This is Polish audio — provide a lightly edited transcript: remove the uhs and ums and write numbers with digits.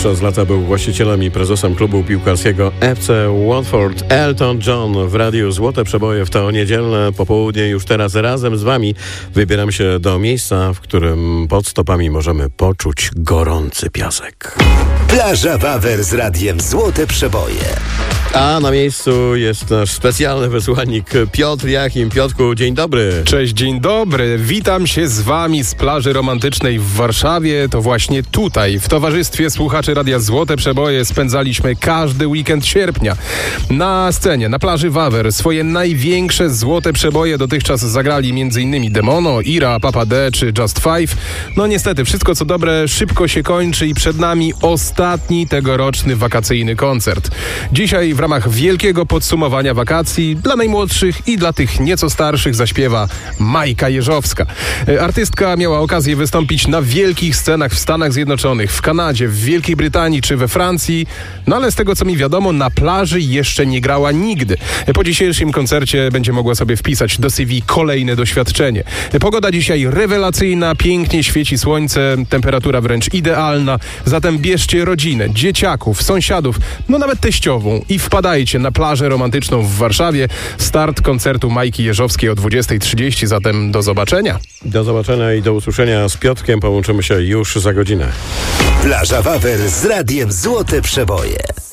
Przez lata był właścicielem i prezesem klubu piłkarskiego FC Watford. Elton John w radiu Złote Przeboje w to niedzielne popołudnie. Już teraz razem z wami wybieram się do miejsca, w którym pod stopami możemy poczuć gorący piasek. Plaża Wawer z radiem Złote Przeboje. A na miejscu jest nasz specjalny wysłannik Piotr Jachim. Piotrku, dzień dobry. Cześć, dzień dobry. Witam się z wami z plaży romantycznej w Warszawie. To właśnie tutaj, w towarzystwie słuchaczy Radia Złote Przeboje spędzaliśmy każdy weekend sierpnia. Na scenie, na plaży Wawer swoje największe złote przeboje dotychczas zagrali m.in. Demono, Ira, Papa D czy Just Five. No niestety, wszystko co dobre szybko się kończy i przed nami ostatni tegoroczny wakacyjny koncert. Dzisiaj w ramach wielkiego podsumowania wakacji dla najmłodszych i dla tych nieco starszych zaśpiewa Majka Jeżowska. Artystka miała okazję wystąpić na wielkich scenach w Stanach Zjednoczonych, w Kanadzie, w Wielkiej Brytanii czy we Francji, no ale z tego co mi wiadomo, na plaży jeszcze nie grała nigdy. Po dzisiejszym koncercie będzie mogła sobie wpisać do CV kolejne doświadczenie. Pogoda dzisiaj rewelacyjna, pięknie świeci słońce, temperatura wręcz idealna, zatem bierzcie rodzinę, dzieciaków, sąsiadów, no nawet teściową i wpadajcie na plażę romantyczną w Warszawie. Start koncertu Majki Jeżowskiej o 20:30, zatem do zobaczenia. Do zobaczenia i do usłyszenia z Piotrkiem. Połączymy się już za godzinę. Plaża Wawer z radiem Złote Przeboje.